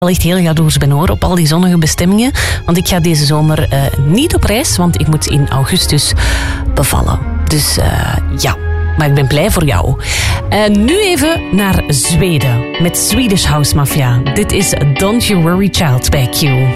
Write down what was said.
wel echt heel jaloers ben hoor, op al die zonnige bestemmingen. Want ik ga deze zomer niet op reis, want ik moet in augustus bevallen. Dus ja, maar ik ben blij voor jou. Nu even naar Zweden met Swedish House Mafia. Dit is Don't You Worry Child bij Q.